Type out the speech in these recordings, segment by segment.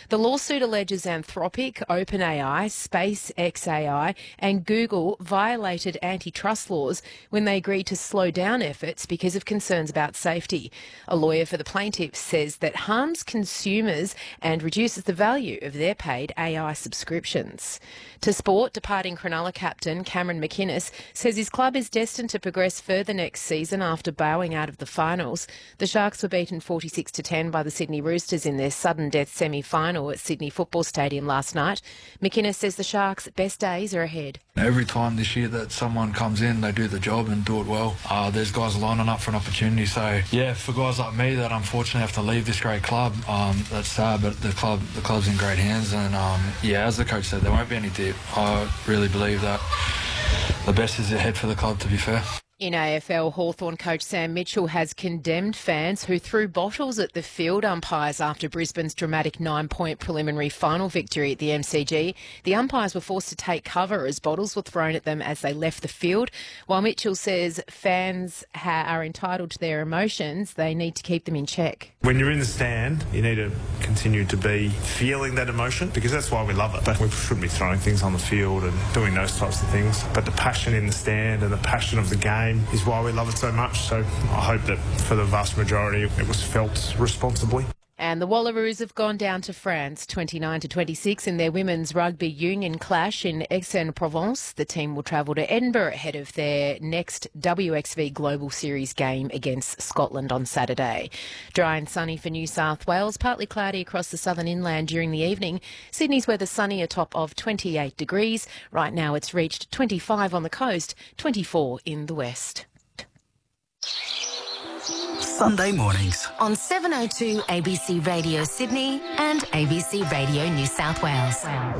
The lawsuit alleges Anthropic, OpenAI, SpaceX AI and Google violated antitrust laws when they agreed to slow down efforts because of concerns about safety. A lawyer for the plaintiffs says that harms consumers and reduces the value of their paid AI subscriptions. To sport, departing Cronulla captain Cameron McInnes says his club is destined to progress further next season after bowing out of the finals. The Sharks were beaten 46-10 by the Sydney Roosters in their sudden death semi-final at Sydney Football Stadium last night. McInnes says the Sharks' best days are ahead. Every time this year that someone comes in, they do the job and do it well. There's guys lining up for an opportunity. So, yeah, for guys like me that unfortunately have to leave this great club, that's sad, but the club's in great hands. And, as the coach said, there won't be any dip. I really believe that the best is ahead for the club, to be fair. In AFL, Hawthorn coach Sam Mitchell has condemned fans who threw bottles at the field umpires after Brisbane's dramatic 9-point preliminary final victory at the MCG. The umpires were forced to take cover as bottles were thrown at them as they left the field. While Mitchell says fans are entitled to their emotions, they need to keep them in check. When you're in the stand, you need to continue to be feeling that emotion because that's why we love it. But we shouldn't be throwing things on the field and doing those types of things. But the passion in the stand and the passion of the game is why we love it so much. So I hope that for the vast majority it was felt responsibly. And the Wallaroos have gone down to France 29-26 in their women's rugby union clash in Aix-en-Provence. The team will travel to Edinburgh ahead of their next WXV Global Series game against Scotland on Saturday. Dry and sunny for New South Wales, partly cloudy across the southern inland during the evening. Sydney's weather sunny, a top of 28 degrees. Right now it's reached 25 on the coast, 24 in the west. Sunday mornings on 702 ABC Radio Sydney and ABC Radio New South Wales.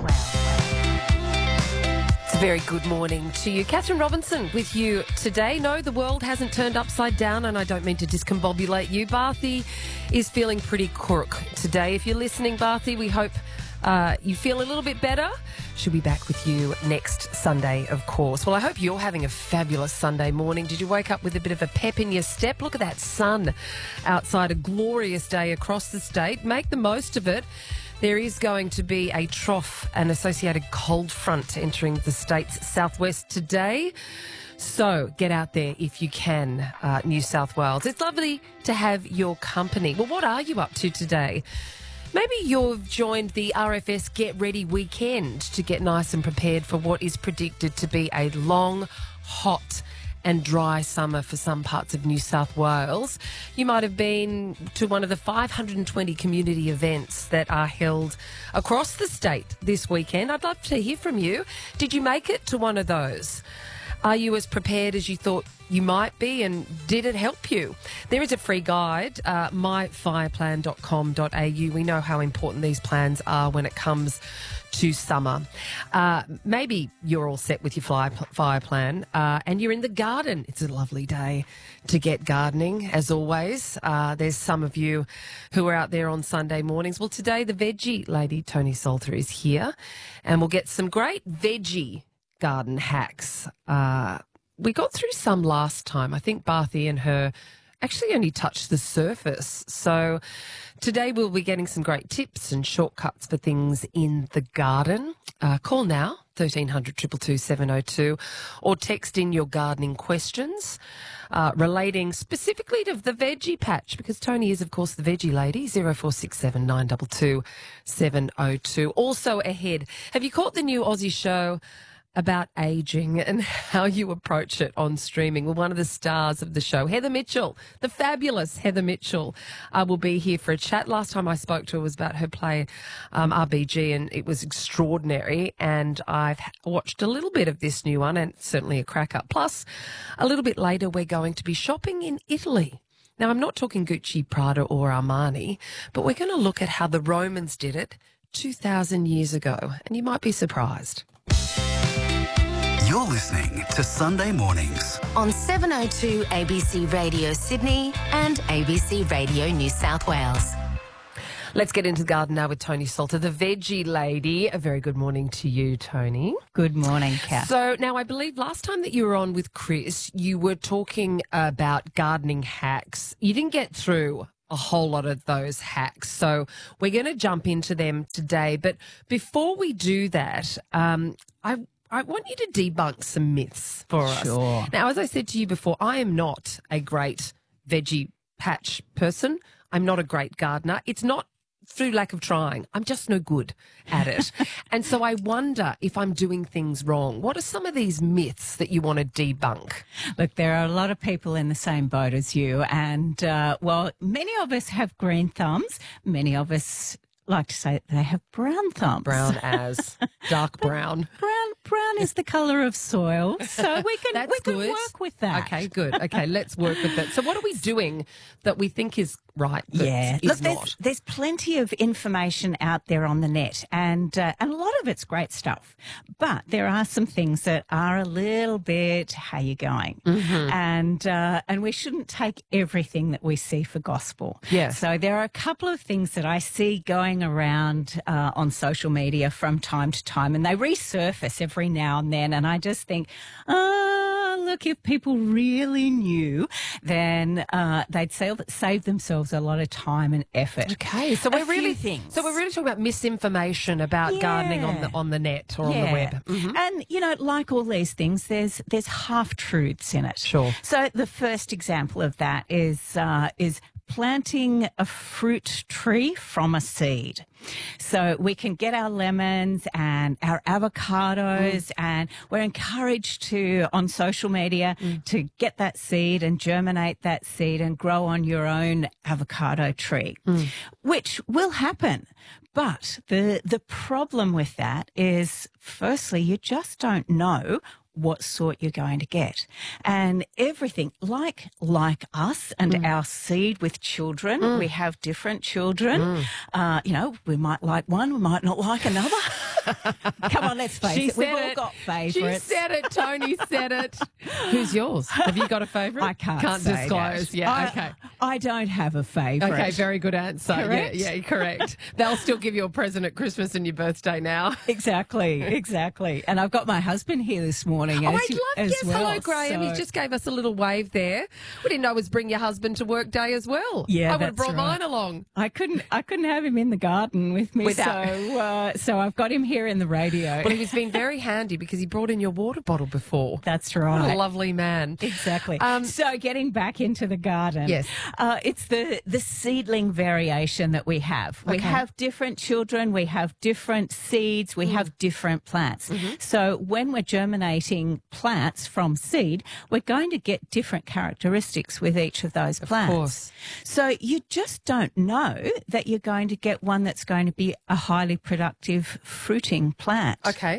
It's a very good morning to you. Catherine Robinson with you today. No, the world hasn't turned upside down, and I don't mean to discombobulate you. Barthy is feeling pretty crook today. If you're listening, Barthy, we hope you feel a little bit better. She'll be back with you next Sunday, of course. Well, I hope you're having a fabulous Sunday morning. Did you wake up with a bit of a pep in your step? Look at that sun outside, a glorious day across the state. Make the most of it. There is going to be a trough and associated cold front entering the state's southwest today. So get out there if you can, New South Wales. It's lovely to have your company. Well, what are you up to today? Maybe you've joined the RFS Get Ready weekend to get nice and prepared for what is predicted to be a long, hot and dry summer for some parts of New South Wales. You might have been to one of the 520 community events that are held across the state this weekend. I'd love to hear from you. Did you make it to one of those? Are you as prepared as you thought you might be, and did it help you? There is a free guide, myfireplan.com.au. We know how important these plans are when it comes to summer. Maybe you're all set with your fire plan and you're in the garden. It's a lovely day to get gardening, as always. There's some of you who are out there on Sunday mornings. Well, today the veggie lady, Tony Salter, is here, and we'll get some great veggie garden hacks. We got through some last time. I think Barthy and her actually only touched the surface. So today we'll be getting some great tips and shortcuts for things in the garden. Call now, 1300 222 702, or text in your gardening questions relating specifically to the veggie patch, because Tony is, of course, the veggie lady. 0467 922 702. Also ahead, have you caught the new Aussie show about ageing and how you approach it on streaming? Well, one of the stars of the show, Heather Mitchell, the fabulous Heather Mitchell, will be here for a chat. Last time I spoke to her was about her play RBG, and it was extraordinary. And I've watched a little bit of this new one, and it's certainly a cracker. Plus, a little bit later, we're going to be shopping in Italy. Now, I'm not talking Gucci, Prada or Armani, but we're going to look at how the Romans did it 2,000 years ago, and you might be surprised. You're listening to Sunday Mornings on 702 ABC Radio Sydney and ABC Radio New South Wales. Let's get into the garden now with Tony Salter, the veggie lady. A very good morning to you, Tony. Good morning, Kath. So now I believe last time that you were on with Chris, you were talking about gardening hacks. You didn't get through a whole lot of those hacks. So we're going to jump into them today. But before we do that, I want you to debunk some myths for us. Sure. Now, as I said to you before, I am not a great veggie patch person. I'm not a great gardener. It's not through lack of trying. I'm just no good at it. And so I wonder if I'm doing things wrong. What are some of these myths that you want to debunk? Look, there are a lot of people in the same boat as you. And, well, many of us have green thumbs. Many of us like to say they have brown thumbs. Brown as dark brown. Brown is the colour of soil, so we can work with that. Okay, good. Okay, let's work with that. So what are we doing that we think is right? That is not? There's plenty of information out there on the net, and a lot of it's great stuff. But there are some things that are a little bit, how you going? And we shouldn't take everything that we see for gospel. Yeah. So there are a couple of things that I see going around on social media from time to time, and they resurface every now and then, and I just think, look, if people really knew, then they'd save themselves a lot of time and effort. Okay, so we're really talking about misinformation about gardening on the net or on the web. And like all these things, there's half truths in it. Sure. So the first example of that is planting a fruit tree from a seed. So we can get our lemons and our avocados, and we're encouraged to, on social media, to get that seed and germinate that seed and grow on your own avocado tree, which will happen. But the problem with that is, firstly, you just don't know what sort you're going to get. And everything, like us and our seed with children, we have different children. We might like one, we might not like another. Come on, let's face it. We've all got favourites. She said it, Tony said it. Who's yours? Have you got a favourite? I can't disclose. That. Yeah, okay. I don't have a favourite. Okay, very good answer. Correct? Yeah, correct. They'll still give you a present at Christmas and your birthday now. Exactly. And I've got my husband here this morning. Hello, Graham. He just gave us a little wave there. We didn't know it was bring your husband to work day as well. Yeah, I would have brought mine along. I couldn't have him in the garden with me, so I've got him here in the radio. Well, he's been very handy because he brought in your water bottle before. That's right. What a lovely man. Exactly. So getting back into the garden, yes, it's the seedling variation that we have. We have different children, we have different seeds, we have different plants. So when we're germinating plants from seed, we're going to get different characteristics with each of those plants. Of course. So you just don't know that you're going to get one that's going to be a highly productive fruiting plant. Okay.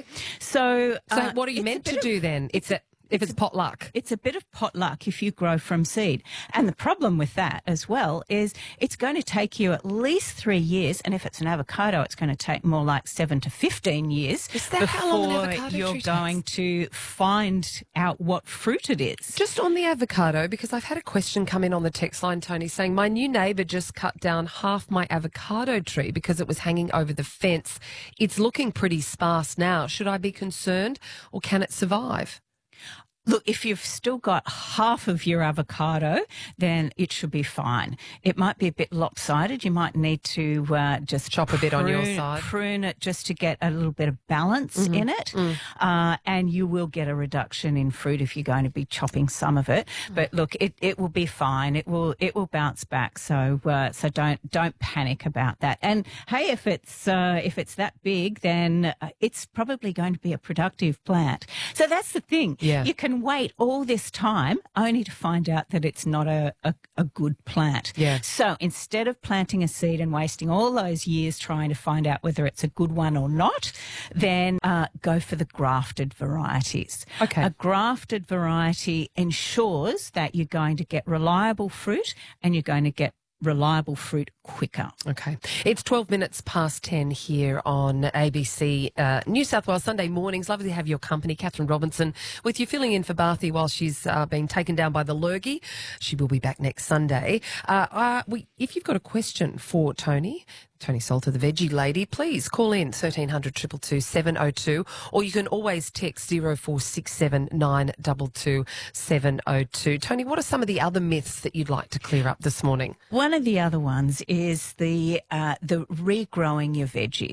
So what are you meant to do then? If it's potluck. It's a bit of potluck if you grow from seed. And the problem with that as well is it's going to take you at least 3 years. And if it's an avocado, it's going to take more like 7 to 15 years before you're going to find out what fruit it is. Just on the avocado, because I've had a question come in on the text line, Tony, saying my new neighbour just cut down half my avocado tree because it was hanging over the fence. It's looking pretty sparse now. Should I be concerned or can it survive? Look, if you've still got half of your avocado, then it should be fine. It might be a bit lopsided. You might need to just chop a bit on your side. Prune it just to get a little bit of balance in it. And you will get a reduction in fruit if you're going to be chopping some of it. But look, it will be fine. It will bounce back. So don't panic about that. And hey, if it's that big, then it's probably going to be a productive plant. So that's the thing. Yeah. You can wait all this time only to find out that it's not a good plant. Yeah. So instead of planting a seed and wasting all those years trying to find out whether it's a good one or not, then go for the grafted varieties. Okay. A grafted variety ensures that you're going to get reliable fruit and you're going to get reliable fruit quicker. Okay. It's 12 minutes past 10 here on ABC New South Wales Sunday mornings. Lovely to have your company, Catherine Robinson, with you filling in for Barthy while she's being taken down by the lurgy. She will be back next Sunday. If you've got a question for Tony, Tony Salter, the veggie lady. Please call in 1300 222 702, or you can always text 0467 922 702. Tony, what are some of the other myths that you'd like to clear up this morning? One of the other ones is the regrowing your veggies.